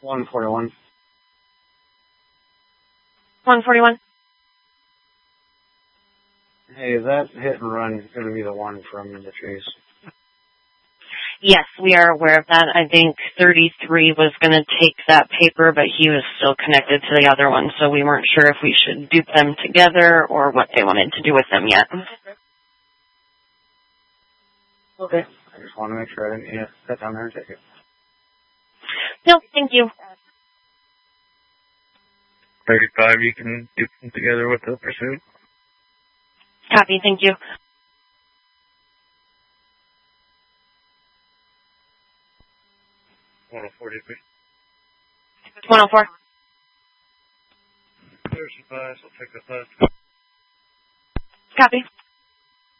141. 141. Hey, is that hit and run going to be the one from the chase? Yes, we are aware of that. I think 33 was going to take that paper, but he was still connected to the other one, so we weren't sure if we should dupe them together or what they wanted to do with them yet. Okay. I just want to make sure I didn't sit down there and take it. No, thank you. 35, you can dupe them together with the pursuit. Copy, thank you. Please. 104. There's advice. I'll take the last. Copy.